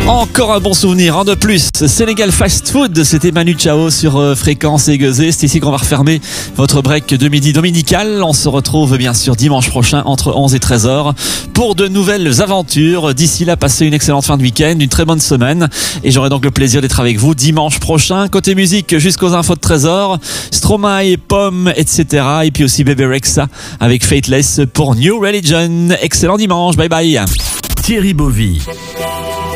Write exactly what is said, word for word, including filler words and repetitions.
Encore un bon souvenir, un de plus. Sénégal Fast Food, c'était Manu Chao sur euh, Fréquence Aiguisée. C'est ici qu'on va refermer votre break de midi dominical. On se retrouve bien sûr dimanche prochain entre onze et treize heures pour de nouvelles aventures. D'ici là, passez une excellente fin de week-end, une très bonne semaine. Et j'aurai donc le plaisir d'être avec vous dimanche prochain. Côté musique, jusqu'aux infos de treize heures, Stromae, Pomme, et cetera. Et puis aussi Bébé Rexha avec Fateless pour New Religion. Excellent dimanche, bye bye. Thierry Bovy.